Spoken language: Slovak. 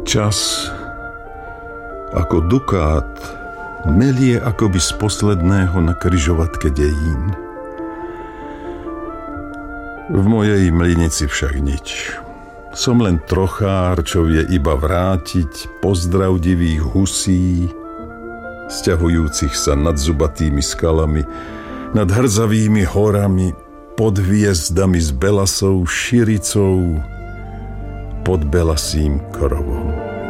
Čas ako dukát melie akoby z posledného na kryžovatke dejín. V mojej mlynici však nič. Som len trochár, čo vie iba vrátiť pozdrav divých husí, sťahujúcich sa nad zubatými skalami, nad hrzavými horami, pod hviezdami s belasou širicou, pod belasým krovom.